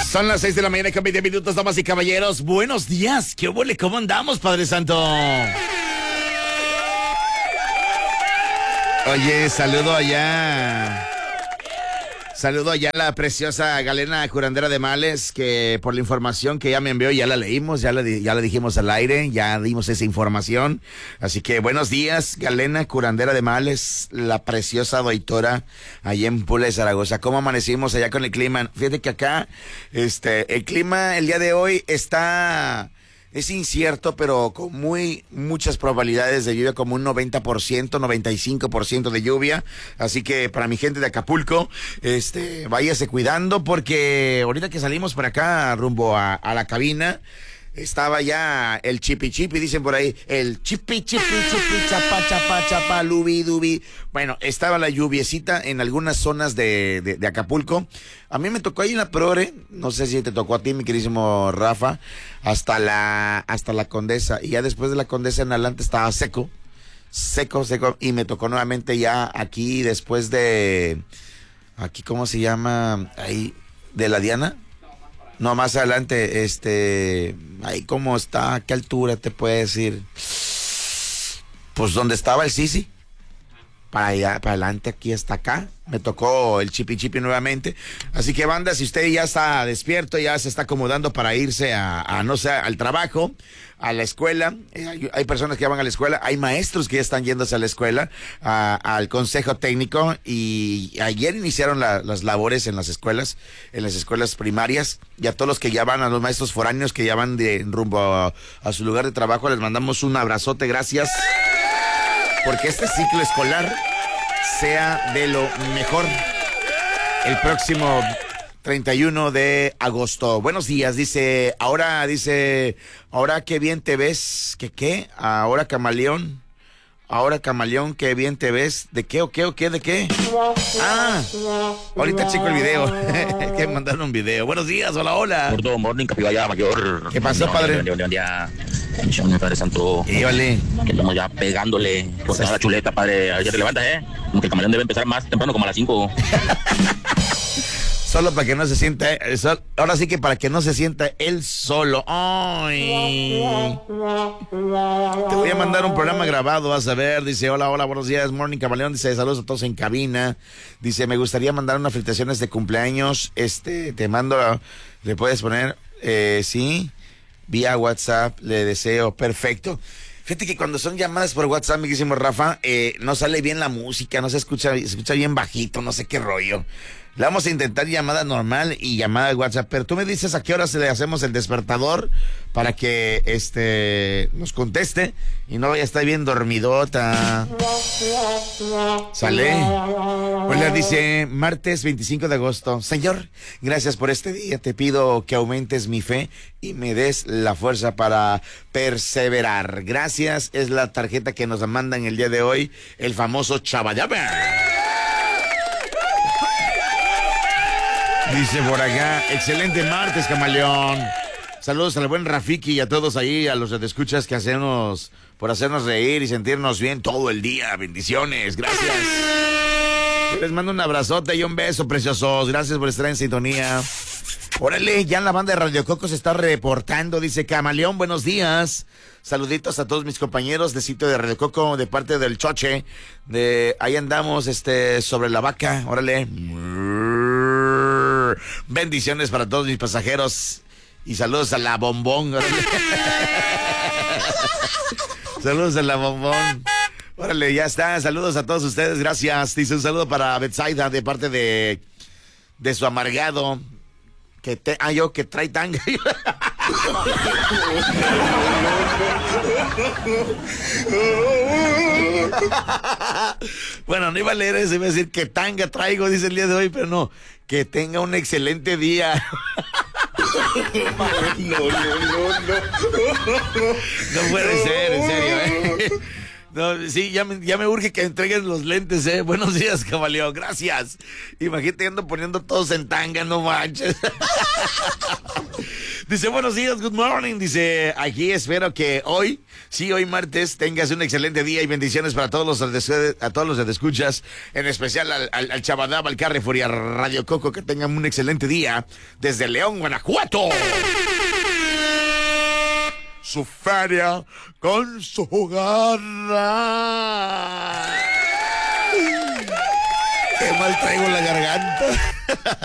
Son las 6 de la mañana con 20 minutos, damas y caballeros. Buenos días. ¿Qué huele? ¿Cómo andamos, Padre Santo? Oye, saludo allá a la preciosa Galena Curandera de Males, que por la información que ya me envió, ya la leímos, ya la dijimos al aire, ya dimos esa información. Así que buenos días, Galena Curandera de Males, la preciosa doctora allá en Puebla de Zaragoza. ¿Cómo amanecimos allá con el clima? Fíjate que acá, el clima el día de hoy es incierto, pero con muchas probabilidades de lluvia, como un 90%, 95% de lluvia. Así que para mi gente de Acapulco, váyase cuidando, porque ahorita que salimos por acá rumbo a la cabina, estaba ya el chipi, dicen por ahí, el chipi, chapa, lubi, dubi. Bueno, estaba la lluviecita en algunas zonas de Acapulco. A mí me tocó ahí en la Progre, no sé si te tocó a ti, mi queridísimo Rafa, hasta la Condesa, y ya después de la Condesa en adelante estaba seco, y me tocó nuevamente ya aquí después aquí, ¿cómo se llama? Ahí, de la Diana. No, más adelante, ahí cómo está, ¿a qué altura te puede decir? Pues donde estaba el Sisi, para allá, para adelante, aquí hasta acá, me tocó el chipi nuevamente. Así que, banda, si usted ya está despierto, ya se está acomodando para irse no sé, al trabajo, a la escuela, hay personas que ya van a la escuela, hay maestros que ya están yéndose a la escuela, al consejo técnico, y ayer iniciaron las labores en las escuelas primarias, y a todos los que ya van, a los maestros foráneos que ya van rumbo a su lugar de trabajo, les mandamos un abrazote, gracias, porque este ciclo escolar sea de lo mejor el próximo 31 de agosto. Buenos días, dice, ahora qué bien te ves, ¿qué? Ahora camaleón, qué bien te ves, ¿de qué o qué? ¿De qué? Ahorita checo el video, que me mandaron un video. Buenos días, hola. Gordo, morning, capibaya mayor. ¿Qué pasó, padre? Buen día. Padre Santo. Vale. Que estamos ya pegándole por toda la chuleta, padre. Ya te levantas, Como que el camaleón debe empezar más temprano, como a las 5. Solo para que no se sienta, ahora sí que para que no se sienta él solo. Ay. Te voy a mandar un programa grabado, vas a ver. Dice, hola, buenos días, morning, camaleón. Dice, saludos a todos en cabina. Dice, me gustaría mandar unas felicitaciones de cumpleaños. Te mando, le puedes poner, sí, vía WhatsApp, le deseo, perfecto. Fíjate que cuando son llamadas por WhatsApp, mi queridísimo Rafa, no sale bien la música, no se escucha bien bajito, no sé qué rollo. Le vamos a intentar llamada normal y llamada de WhatsApp, pero tú me dices a qué hora se le hacemos el despertador para que nos conteste y no vaya a estar bien dormidota. ¿Sale? Hola, dice, martes 25 de agosto. Señor, gracias por este día. Te pido que aumentes mi fe y me des la fuerza para perseverar. Gracias, es la tarjeta que nos mandan el día de hoy, el famoso Chabayaba. Dice por acá, excelente martes, camaleón. Saludos al buen Rafiki y a todos ahí, a los que te escuchas, que hacemos por hacernos reír y sentirnos bien todo el día. Bendiciones, gracias. Les mando un abrazote y un beso, preciosos. Gracias por estar en sintonía. Órale, ya la banda de Radio Coco se está reportando. Dice, camaleón, buenos días. Saluditos a todos mis compañeros de sitio de Radio Coco, de parte del Choche. Ahí andamos, sobre la vaca. Órale. Bendiciones para todos mis pasajeros y saludos a la bombón. Saludos a la bombón. Órale, ya está. Saludos a todos ustedes, gracias. Dice un saludo para Betsaida de parte de su amargado. Que trae tanga. Bueno, no iba a leer eso, iba a decir que tanga traigo, dice el día de hoy, pero no, que tenga un excelente día. No puede ser, en serio, No, sí, ya me urge que entreguen los lentes, Buenos días, caballeros, gracias. Imagínate, ando poniendo todos en tanga, no manches. Dice, buenos días, good morning. Dice, aquí espero que hoy martes, tengas un excelente día y bendiciones para todos los que escuchas, en especial al Chabadab, al Carrefour y a Radio Coco, que tengan un excelente día desde León, Guanajuato. Su feria con su garra. Qué mal traigo la garganta.